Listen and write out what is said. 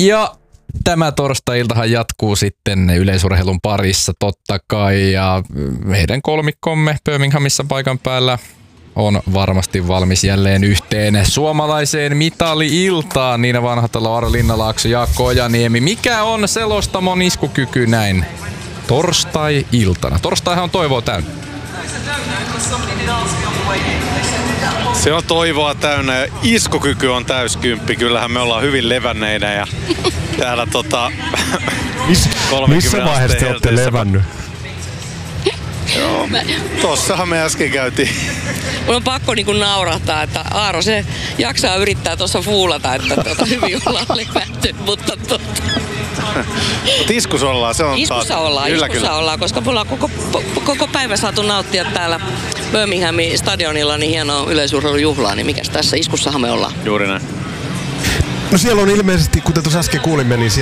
Ja tämä torstai-iltahan jatkuu sitten yleisurheilun parissa totta kai, ja meidän kolmikkomme Birminghamissa paikan päällä on varmasti valmis jälleen yhteen suomalaiseen mitali-iltaan. Niina Vanhatalo, Aaro Linnalaakso, Jaakko Ojaniemi. Mikä on selostamon iskukyky näin torstai-iltana? Torstaihan on toivoa täynnä. Se on toivoa täynnä ja iskukyky on täyskymppi. Kyllähän me ollaan hyvin levänneinä ja täällä missä vaiheessa te olette levännyt? Joo, tossahan me äsken käytiin. Mun on pakko niinku naurahtaa, että Aaro se jaksaa yrittää tuossa fuulata, että hyvin ollaan levätty, mutta iskussa ollaan, se on iskussa ollaan, koska me ollaan koko päivä saatu nauttia täällä Birminghamin stadionilla niin hienoa yleisurheilujuhlaa, niin mikäs tässä iskussahan me ollaan. Juuri näin. No siellä on ilmeisesti, kuten tuossa äsken kuulimme, niin